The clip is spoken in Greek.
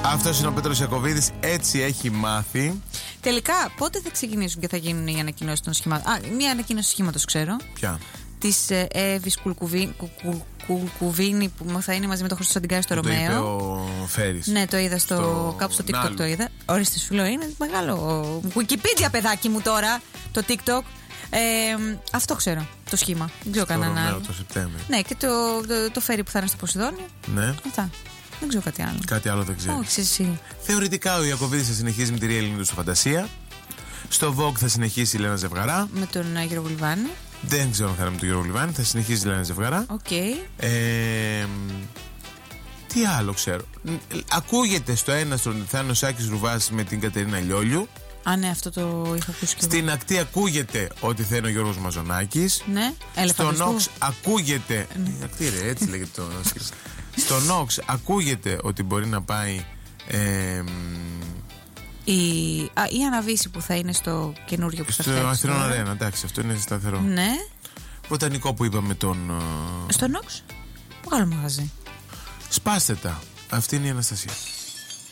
Αυτός είναι ο Πέτρος Ιακωβίδης, έτσι έχει μάθει. Τελικά, πότε θα ξεκινήσουν και θα γίνουν οι ανακοινώσεις των σχημάτων? Μία ανακοίνωση σχήματος ξέρω. Ποια? Της Εύης Κουλκουβίνη που θα είναι μαζί με τον Χρήστο Σαντιγκάρη στο Ρωμαίο. Το είπε ο Φέρης. Ναι, το είδα κάπου στο TikTok το είδα. Ορίστε, σου λέω, είναι μεγάλο Wikipedia, παιδάκι μου τώρα, το TikTok. Αυτό ξέρω, το σχήμα. Δεν ξέρω κανένα άλλο. Το Σεπτέμβριο. Ναι, και το φέρι που θα είναι στο Ποσειδόνιο. Ναι. Αυτά. Δεν ξέρω κάτι άλλο. Κάτι άλλο δεν ξέρω. Όχι, εσύ. Θεωρητικά ο Ιακωβίδης θα συνεχίζει με τη Ρία Ελληνίδου στο Φαντασία. Στο Vogue θα συνεχίσει η Λένα Ζευγαρά. Με τον Γιώργο Γουλβάνη. Δεν ξέρω αν θα είναι με τον Γιώργο Γουλβάνη. Θα συνεχίζει η Λένα Ζευγαρά. Οκ. Τι άλλο ξέρω. Ακούγεται στο έναστρο ότι θα είναι ο Σάκης Ρουβάς με την Κατερίνα Λιόλιου. Α, ναι, αυτό το είχα ακούσει και Στην ακτή ακούγεται ότι θα είναι ο Γιώργος Μαζονάκης. Ναι, στο Νόξ ακούγεται. Ακτή, ρε, έτσι λέγεται το. Στο Νόξ ακούγεται ότι μπορεί να πάει. Η Αναβίση που θα είναι στο καινούριο που θα φτιάξει. Στο Αθηνών Αρένα, εντάξει, αυτό είναι σταθερό. Ναι. Βοτανικό που είπαμε τον. Στο Νόξ. Μεγάλο μαγαζί. Σπάστε τα. Αυτή είναι η Αναστασία.